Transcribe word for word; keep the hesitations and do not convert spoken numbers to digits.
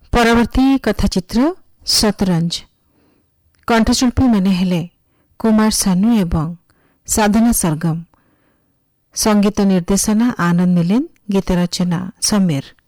ପରବର୍ତ୍ତୀ କଥାଚିତ୍ର ସତରଞ୍ଜ। କଣ୍ଠଶିଳ୍ପୀ ମାନେ ହେଲେ କୁମାର ସାନୁ ଏବଂ ସାଧନା ସରଗମ। ସଙ୍ଗୀତ ନିର୍ଦ୍ଦେଶନା ଆନନ୍ଦ ମିଲିନ, ଗୀତ ରଚନା ସମୀର।